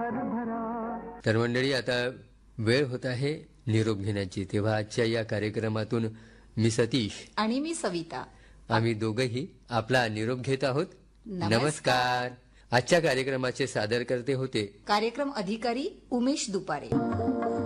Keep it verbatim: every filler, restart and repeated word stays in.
तर मंडळी, आता वेळ होत आहे निरोप घेण्याची. तेव्हा आजच्या या कार्यक्रमातून मी सतीश आणि मी सविता, आम्ही दोघंही आपला निरोप घेत आहोत. नमस्कार. नमस्कार. आजच्या कार्यक्रमाचे सादर करते होते कार्यक्रम अधिकारी उमेश दुपारे.